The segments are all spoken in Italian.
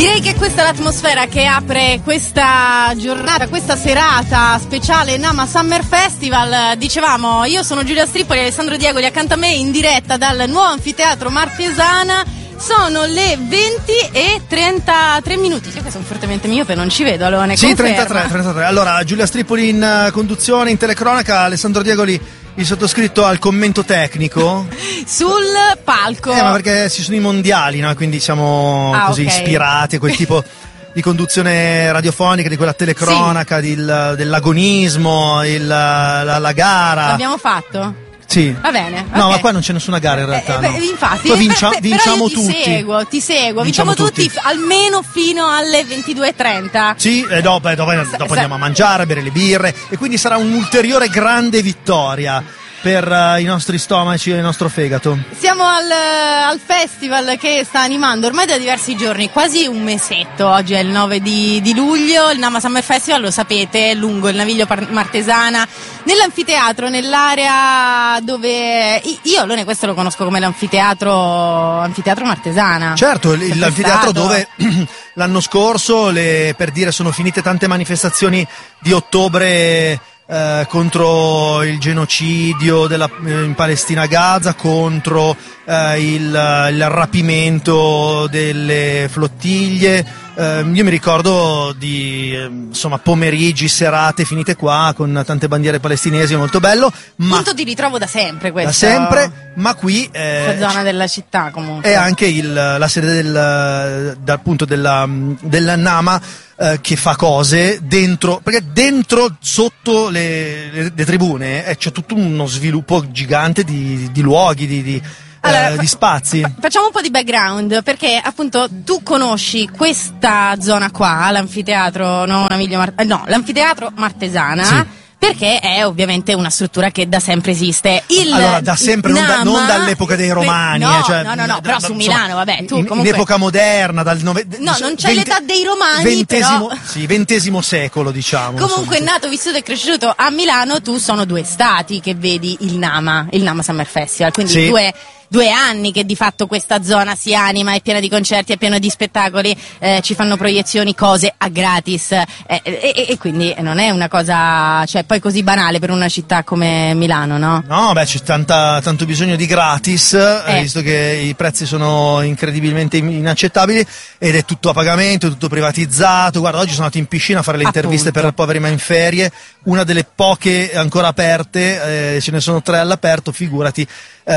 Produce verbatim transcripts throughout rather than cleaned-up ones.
Direi che questa è l'atmosfera che apre questa giornata, questa serata speciale Nama Summer Festival. Dicevamo, io sono Giulia Strippoli, Alessandro Diegoli accanto a me in diretta dal nuovo anfiteatro Martesana. Sono le venti e trentatré minuti. Io che sono fortemente miope, non ci vedo, Alone. Sì, conferma. trentatré, trentatré. Allora, Giulia Strippoli in conduzione, in telecronaca, Alessandro Diegoli, il sottoscritto al commento tecnico. Sul palco. Eh, ma perché ci sono i mondiali, no? Quindi siamo ah, così okay. ispirati a quel tipo di conduzione radiofonica, di quella telecronaca, sì. del, dell'agonismo, il, la, la gara. L'abbiamo fatto? Sì. Va bene. No, okay. ma qua non c'è nessuna gara in realtà. Eh, no. beh, infatti, Poi vincia, per, vinciamo però io ti tutti. Seguo, ti seguo, vinciamo, vinciamo tutti, tutti almeno fino alle ventidue e trenta. Sì, e dopo, dopo, dopo sa, andiamo a mangiare, a bere le birre, e quindi sarà un'ulteriore grande vittoria per uh, i nostri stomaci e il nostro fegato. Siamo al, al festival che sta animando ormai da diversi giorni, quasi un mesetto. Oggi è il nove di, di luglio, il Nama Summer Festival, lo sapete, lungo il Naviglio Martesana, nell'anfiteatro, nell'area dove io Alone questo lo conosco come l'anfiteatro anfiteatro Martesana. Certo, il, l'anfiteatro stato. dove l'anno scorso, le, per dire, sono finite tante manifestazioni di ottobre Eh, contro il genocidio della, eh, in Palestina, Gaza, contro eh, il, il rapimento delle flottiglie. Eh, io mi ricordo di eh, insomma pomeriggi, serate finite qua con tante bandiere palestinesi, molto bello. Ma punto di ritrovo da sempre questo. Da sempre, ma qui eh, questa zona della città comunque. È anche il, la sede del, dal punto della, del Nama. Eh, che fa cose dentro, perché dentro, sotto le, le, le tribune eh, c'è tutto uno sviluppo gigante di, di luoghi, di, di, allora, eh, di spazi. Fa, facciamo un po' di background, perché appunto tu conosci questa zona qua, l'anfiteatro, no, Naviglio Mar- eh, no, l'anfiteatro Martesana. Sì. Perché è ovviamente una struttura che da sempre esiste. Il allora, da sempre, non, da, non dall'epoca dei Romani. No, eh, cioè, no, no, no, però da, su insomma, Milano, vabbè, tu in, comunque... in epoca moderna, dal nove... No, non c'è venti, l'età dei Romani, ventesimo, però... Sì, ventesimo secolo, diciamo. Comunque, insomma, nato, vissuto e cresciuto a Milano, tu sono due stati che vedi il Nama, il Nama Summer Festival, quindi sì. due... Due anni che di fatto questa zona si anima, è piena di concerti, è piena di spettacoli, eh, ci fanno proiezioni, cose a gratis, eh, e, e quindi non è una cosa, cioè, poi così banale per una città come Milano, no? No, beh, c'è tanta, tanto bisogno di gratis, eh. Eh, visto che i prezzi sono incredibilmente inaccettabili ed è tutto a pagamento, tutto privatizzato. Guarda, oggi sono andato in piscina a fare le interviste appunto. per poveri ma in ferie, una delle poche ancora aperte, eh, ce ne sono tre all'aperto, figurati.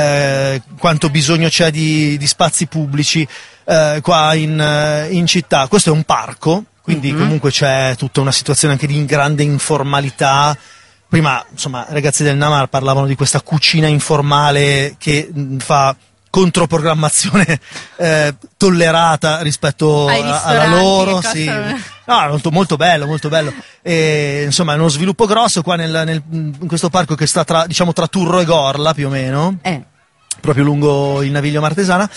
Eh, quanto bisogno c'è di, di spazi pubblici eh, qua in, in città. Questo è un parco, quindi mm-hmm. comunque c'è tutta una situazione anche di grande informalità. Prima, insomma, ragazzi del Namar parlavano di questa cucina informale che mh, fa controprogrammazione eh, tollerata rispetto a, alla loro. Sì. No, molto, molto bello, molto bello. E, insomma, è uno sviluppo grosso qua nel, nel, in questo parco che sta tra, diciamo, tra Turro e Gorla, più o meno, eh. proprio lungo il Naviglio Martesana.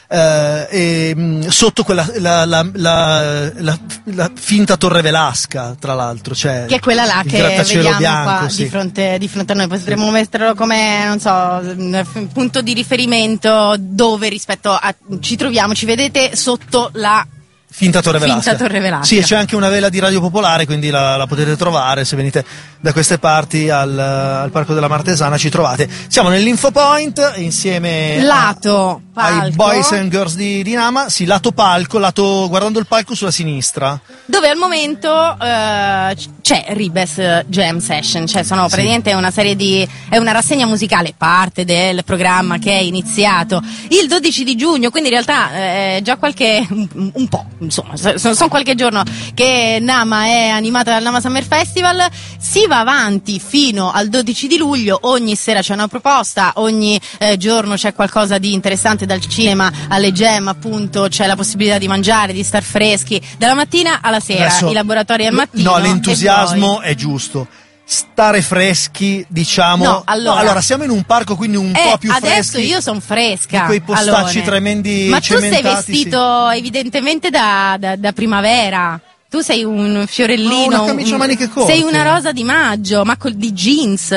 Eh, e mh, sotto quella la, la, la, la, la finta Torre Velasca, tra l'altro, cioè che è quella là che vediamo bianco, qua sì. di fronte, di fronte a noi. Potremmo metterlo come, non so, punto di riferimento dove rispetto a ci troviamo, ci vedete sotto la Finta Torre Velasca. Finta Torre Velasca. Sì, c'è anche una vela di Radio Popolare, quindi la, la potete trovare se venite da queste parti al, al Parco della Martesana, ci trovate. Siamo nell'Info Point insieme lato a, ai Boys and Girls di, di Nama, sì, lato palco, lato guardando il palco sulla sinistra. Dove al momento eh, c'è Ribes Jam Session, cioè sono sì. praticamente una serie di è una rassegna musicale, parte del programma che è iniziato il dodici di giugno, quindi in realtà eh, già qualche un, un po', insomma, sono, sono qualche giorno che Nama è animata dal Nama Summer Festival, si va avanti fino al dodici di luglio, ogni sera c'è una proposta, ogni eh, giorno c'è qualcosa di interessante, dal cinema alle jam, appunto, c'è la possibilità di mangiare, di star freschi dalla mattina alla sera. Adesso, i laboratori al mattino. No, l'entusiasmo è giusto. Stare freschi, diciamo. No, allora, no, allora siamo in un parco, quindi un eh, po' più freschi. Adesso io sono fresca. Di quei postacci Alone. tremendi. Ma tu sei vestito sì. evidentemente da, da, da primavera. Tu sei un fiorellino. No, una camicia a maniche corte. Sei una rosa di maggio, ma col, di jeans.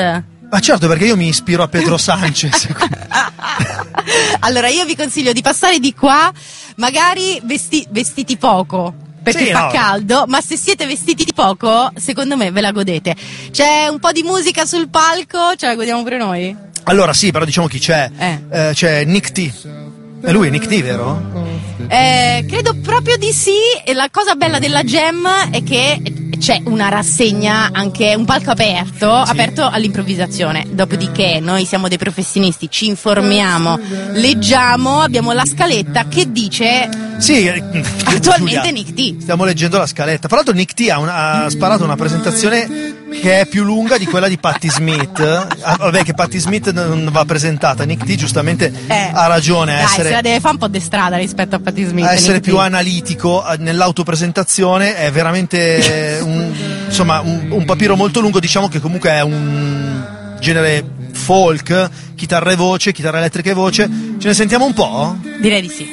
Ma certo, perché io mi ispiro a Pedro Sanchez. Allora io vi consiglio di passare di qua, magari vesti- vestiti poco, perché Sì, fa no. caldo, ma se siete vestiti di poco, secondo me ve la godete. C'è un po' di musica sul palco, ce la godiamo pure noi? Allora sì, però diciamo chi c'è. Eh. Eh, c'è Nick T. È lui, Nick T, vero? Eh, credo proprio di sì, e la cosa bella della Jam è che c'è una rassegna, anche un palco aperto, Sì. aperto all'improvvisazione. Dopodiché noi siamo dei professionisti, ci informiamo, leggiamo, abbiamo la scaletta che dice Sì, eh, attualmente Giulia, Nick T. stiamo leggendo la scaletta. Fra l'altro Nick T ha, un- ha sparato una presentazione che è più lunga di quella di Patti Smith. Ah, vabbè, che Patti Smith non va presentata. Nick T giustamente Eh, ha ragione a Dai, essere, se la deve fare un po' destrada rispetto a Patti Smith. a essere Nick più T. analitico eh, nell'autopresentazione. È veramente un, insomma un, un papiro molto lungo. Diciamo che comunque è un genere folk, chitarra e voce, chitarra elettrica e voce. Ce ne sentiamo un po'? Direi di sì.